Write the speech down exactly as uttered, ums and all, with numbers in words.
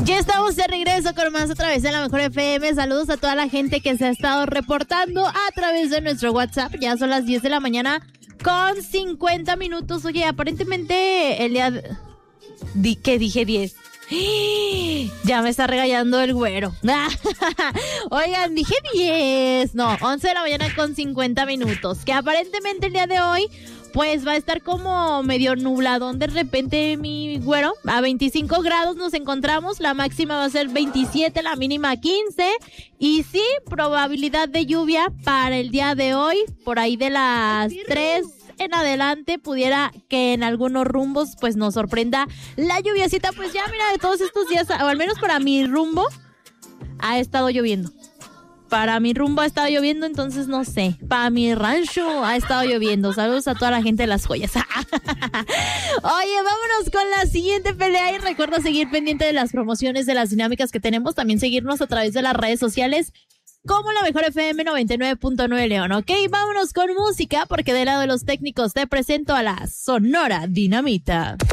Ya estamos de regreso con más a través de la Mejor F M. Saludos a toda la gente que se ha estado reportando a través de nuestro WhatsApp. Ya son las diez de la mañana con cincuenta minutos. Oye, aparentemente el día... De... Di... ¿Qué dije? diez. Ya me está regañando el güero. Oigan, dije diez. No, once de la mañana con cincuenta minutos. Que aparentemente el día de hoy pues va a estar como medio nubladón de repente, mi güero. A veinticinco grados nos encontramos. La máxima va a ser veintisiete, la mínima quince. Y sí, probabilidad de lluvia para el día de hoy. Por ahí de las tres en adelante pudiera que en algunos rumbos pues nos sorprenda la lluviacita. Pues ya mira, de todos estos días, o al menos para mi rumbo, ha estado lloviendo. Para mi rumbo ha estado lloviendo, entonces no sé. Para mi rancho ha estado lloviendo. Saludos a toda la gente de Las Joyas. Oye, vámonos con la siguiente pelea y recuerda seguir pendiente de las promociones, de las dinámicas que tenemos. También seguirnos a través de las redes sociales como la Mejor F M noventa y nueve punto nueve León, ¿ok? Vámonos con música porque del lado de los técnicos te presento a la Sonora Dinamita.